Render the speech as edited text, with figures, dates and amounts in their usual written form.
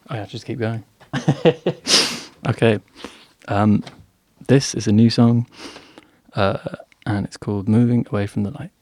Oh yeah, just keep going. Okay. This is a new song, and it's called "Moving Away from the Light."